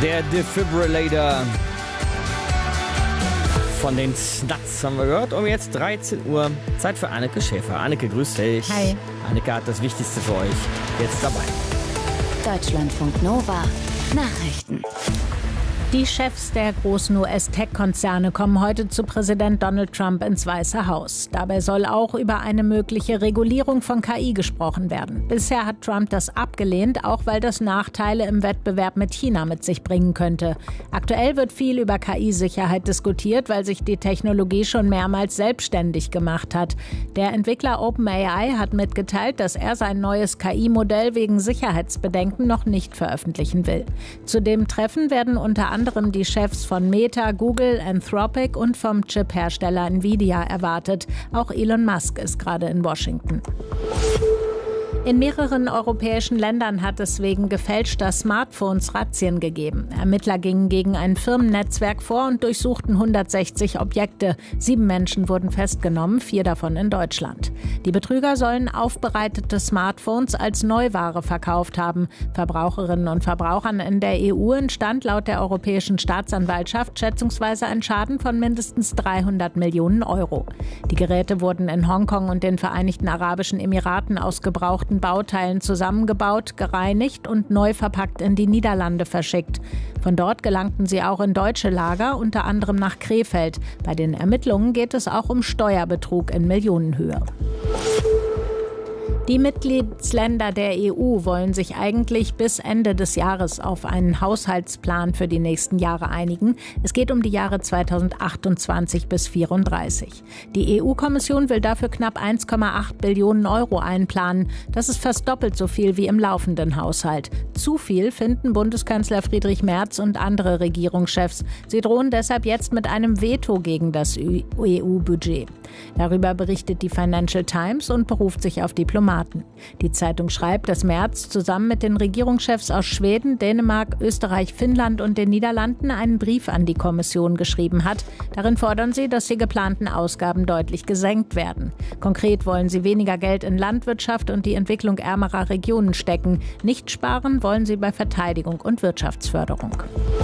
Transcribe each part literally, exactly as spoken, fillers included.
Der Defibrillator von den Snuts haben wir gehört. Um jetzt dreizehn Uhr. Zeit für Anneke Schäfer. Anneke, grüß dich. Hi. Anneke hat das Wichtigste für euch jetzt dabei. Deutschlandfunk Nova. Nachrichten. Die Chefs der großen U S-Tech-Konzerne kommen heute zu Präsident Donald Trump ins Weiße Haus. Dabei soll auch über eine mögliche Regulierung von K I gesprochen werden. Bisher hat Trump das abgelehnt, auch weil das Nachteile im Wettbewerb mit China mit sich bringen könnte. Aktuell wird viel über K I-Sicherheit diskutiert, weil sich die Technologie schon mehrmals selbstständig gemacht hat. Der Entwickler OpenAI hat mitgeteilt, dass er sein neues K I-Modell wegen Sicherheitsbedenken noch nicht veröffentlichen will. Zu dem Treffen werden unter anderem anderem die Chefs von Meta, Google, Anthropic und vom Chip-Hersteller Nvidia erwartet. Auch Elon Musk ist gerade in Washington. In mehreren europäischen Ländern hat es wegen gefälschter Smartphones Razzien gegeben. Ermittler gingen gegen ein Firmennetzwerk vor und durchsuchten hundertsechzig Objekte. Sieben Menschen wurden festgenommen, vier davon in Deutschland. Die Betrüger sollen aufbereitete Smartphones als Neuware verkauft haben. Verbraucherinnen und Verbrauchern in der E U entstand laut der Europäischen Staatsanwaltschaft schätzungsweise ein Schaden von mindestens dreihundert Millionen Euro. Die Geräte wurden in Hongkong und den Vereinigten Arabischen Emiraten aus gebrauchten Bauteilen zusammengebaut, gereinigt und neu verpackt in die Niederlande verschickt. Von dort gelangten sie auch in deutsche Lager, unter anderem nach Krefeld. Bei den Ermittlungen geht es auch um Steuerbetrug in Millionenhöhe. Die Mitgliedsländer der E U wollen sich eigentlich bis Ende des Jahres auf einen Haushaltsplan für die nächsten Jahre einigen. Es geht um die Jahre zweitausendachtundzwanzig bis vierunddreißig. Die E U-Kommission will dafür knapp eins Komma acht Billionen Euro einplanen. Das ist fast doppelt so viel wie im laufenden Haushalt. Zu viel finden Bundeskanzler Friedrich Merz und andere Regierungschefs. Sie drohen deshalb jetzt mit einem Veto gegen das E U-Budget. Darüber berichtet die Financial Times und beruft sich auf Diplomaten. Die Zeitung schreibt, dass Merz zusammen mit den Regierungschefs aus Schweden, Dänemark, Österreich, Finnland und den Niederlanden einen Brief an die Kommission geschrieben hat. Darin fordern sie, dass die geplanten Ausgaben deutlich gesenkt werden. Konkret wollen sie weniger Geld in Landwirtschaft und die Entwicklung ärmerer Regionen stecken. Nicht sparen wollen sie bei Verteidigung und Wirtschaftsförderung.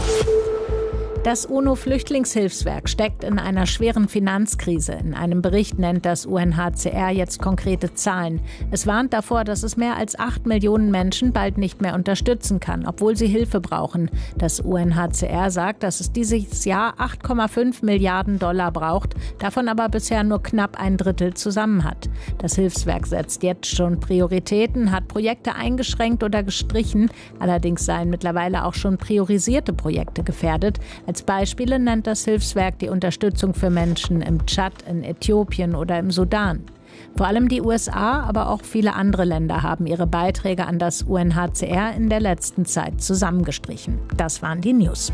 Das UNO-Flüchtlingshilfswerk steckt in einer schweren Finanzkrise. In einem Bericht nennt das U N H C R jetzt konkrete Zahlen. Es warnt davor, dass es mehr als acht Millionen Menschen bald nicht mehr unterstützen kann, obwohl sie Hilfe brauchen. Das U N H C R sagt, dass es dieses Jahr acht Komma fünf Milliarden Dollar braucht, davon aber bisher nur knapp ein Drittel zusammen hat. Das Hilfswerk setzt jetzt schon Prioritäten, hat Projekte eingeschränkt oder gestrichen. Allerdings seien mittlerweile auch schon priorisierte Projekte gefährdet. Als Beispiele nennt das Hilfswerk die Unterstützung für Menschen im Tschad, in Äthiopien oder im Sudan. Vor allem die U S A, aber auch viele andere Länder haben ihre Beiträge an das U N H C R in der letzten Zeit zusammengestrichen. Das waren die News.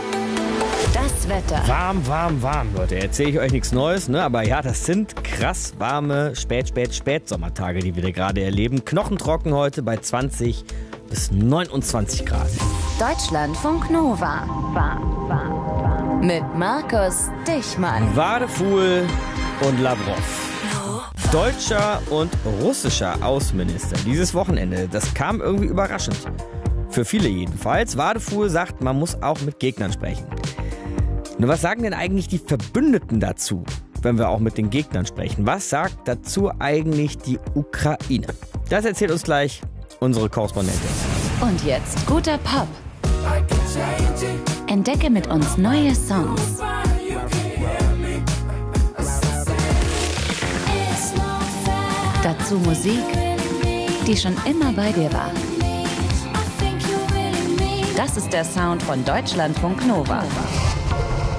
Das Wetter. Warm, warm, warm, Leute. Erzähle ich euch nichts Neues, ne? Aber ja, das sind krass warme Spät, Spät, Spätsommertage, die wir da gerade erleben. Knochentrocken heute bei zwanzig bis neunundzwanzig Grad. Deutschlandfunk Nova. Mit Markus Dichmann. Wadefuhl und Lavrov. Deutscher und russischer Außenminister. Dieses Wochenende, das kam irgendwie überraschend. Für viele jedenfalls. Wadefuhl sagt, man muss auch mit Gegnern sprechen. Nur was sagen denn eigentlich die Verbündeten dazu, wenn wir auch mit den Gegnern sprechen? Was sagt dazu eigentlich die Ukraine? Das erzählt uns gleich unsere Korrespondentin. Und jetzt guter Pop. Entdecke mit uns neue Songs. Dazu Musik, die schon immer bei dir war. Das ist der Sound von Deutschlandfunk Nova.